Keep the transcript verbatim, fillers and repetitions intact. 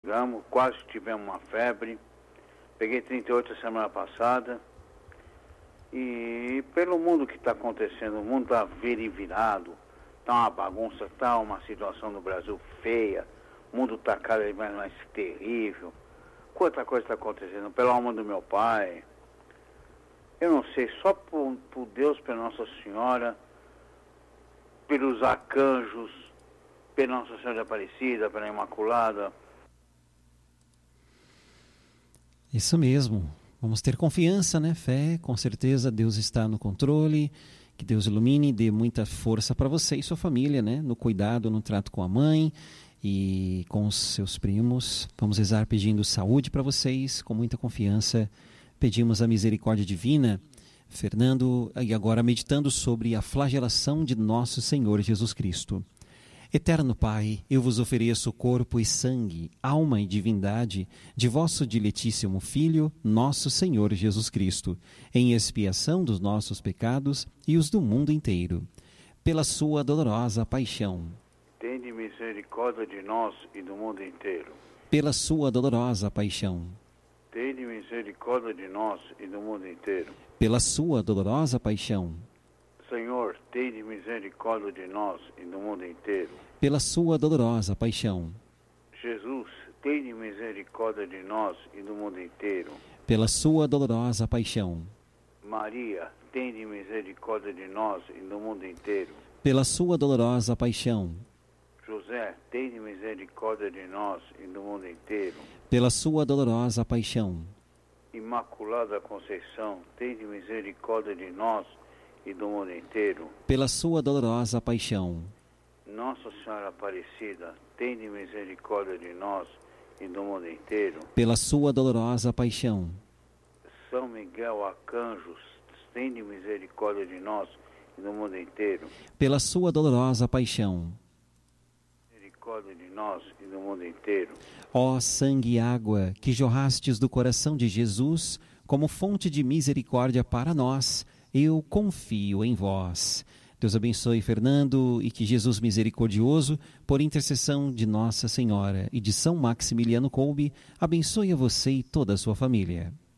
gramas, quase tivemos uma febre. Peguei trinta e oito a semana passada. E pelo mundo que está acontecendo, o mundo está virado, está uma bagunça, está uma situação no Brasil feia, o mundo está cada vez mais, mais terrível. Quanta coisa está acontecendo, pela alma do meu pai. Eu não sei, só por, por Deus, pela Nossa Senhora, pelos arcanjos, pela Nossa Senhora Aparecida, pela Imaculada. Isso mesmo. Vamos ter confiança, né? Fé, com certeza Deus está no controle, que Deus ilumine e dê muita força para você e sua família, né? No cuidado, no trato com a mãe e com os seus primos. Vamos rezar pedindo saúde para vocês, com muita confiança. Pedimos a misericórdia divina. Fernando, e agora meditando sobre a flagelação de nosso Senhor Jesus Cristo. Eterno Pai, eu vos ofereço corpo e sangue, alma e divindade de vosso diletíssimo Filho, nosso Senhor Jesus Cristo, em expiação dos nossos pecados e os do mundo inteiro. Pela sua dolorosa paixão. Tende misericórdia de nós e do mundo inteiro. Pela sua dolorosa paixão. Tende misericórdia de nós e do mundo inteiro. Pela sua dolorosa paixão. Senhor, tende misericórdia de nós e do mundo inteiro. Pela sua dolorosa paixão. Jesus, tende misericórdia de nós e do mundo inteiro. Pela sua dolorosa paixão. Maria, tende misericórdia de nós e do mundo inteiro. Pela sua dolorosa paixão. José, tende misericórdia de nós e do mundo inteiro. Pela sua dolorosa paixão. Imaculada Conceição, tende misericórdia de nós e do mundo inteiro. Pela sua dolorosa paixão. Nossa Senhora Aparecida, tende misericórdia de nós e do mundo inteiro. Pela sua dolorosa paixão. São Miguel Arcanjo, tende misericórdia de nós e do mundo inteiro. Pela sua dolorosa paixão. Misericórdia de nós e do mundo inteiro. Ó sangue e água que jorrastes do coração de Jesus como fonte de misericórdia para nós, eu confio em vós. Deus abençoe Fernando e que Jesus misericordioso, por intercessão de Nossa Senhora e de São Maximiliano Kolbe, abençoe a você e toda a sua família.